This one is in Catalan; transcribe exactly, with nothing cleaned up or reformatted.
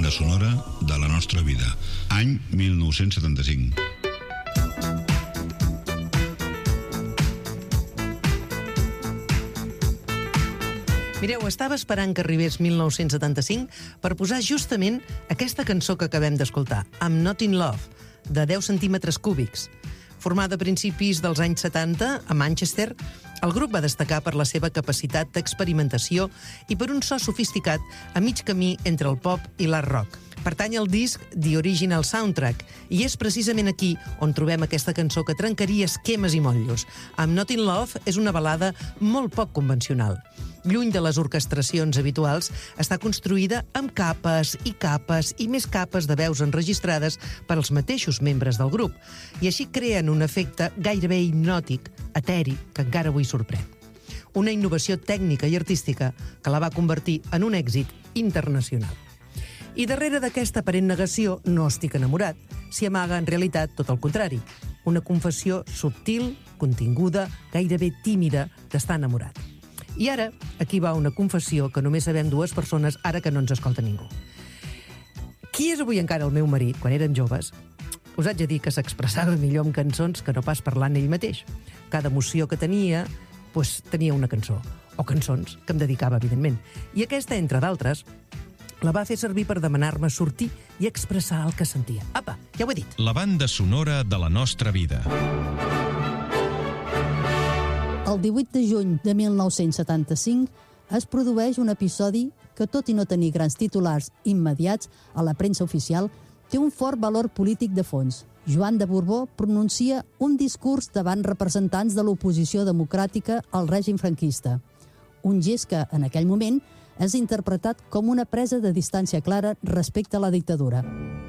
banda sonora de la nostra vida. Any mil nou-cents setanta-cinc. Mireu, estava esperant que arribés mil nou-cents setanta-cinc per posar justament aquesta cançó que acabem d'escoltar, I'm Not in Love, de deu centímetres cúbics. Formada a principis dels anys setanta, a Manchester, el grup va destacar per la seva capacitat d'experimentació i per un so sofisticat a mig camí entre el pop i l'art rock. Pertany al disc The Original Soundtrack i és precisament aquí on trobem aquesta cançó que trencaria esquemes i motllos. I'm Not in Love és una balada molt poc convencional. Lluny de les orquestracions habituals, està construïda amb capes i capes i més capes de veus enregistrades per als mateixos membres del grup, i així creen un efecte gairebé hipnòtic, eteri, que encara avui sorprèn. Una innovació tècnica i artística que la va convertir en un èxit internacional. I darrere d'aquesta aparent negació no estic enamorat, s'hi amaga en realitat tot el contrari, una confessió subtil, continguda, gairebé tímida d'estar enamorat. I ara, aquí va una confessió que només sabem dues persones ara que no ens escolta ningú. Qui és avui encara el meu marit, quan eren joves, us haig de dir que s'expressava millor amb cançons que no pas parlant ell mateix. Cada emoció que tenia, doncs, tenia una cançó, o cançons que em dedicava, evidentment. I aquesta, entre d'altres, la va fer servir per demanar-me sortir i expressar el que sentia. Apa, ja ho he dit. La banda sonora de la nostra vida. El divuit de juny de mil nou-cents setanta-cinc es produeix un episodi que, tot i no tenir grans titulars immediats a la premsa oficial, té un fort valor polític de fons. Joan de Borbó pronuncia un discurs davant representants de l'oposició democràtica al règim franquista. Un gest que, en aquell moment, és interpretat com una presa de distància clara respecte a la dictadura.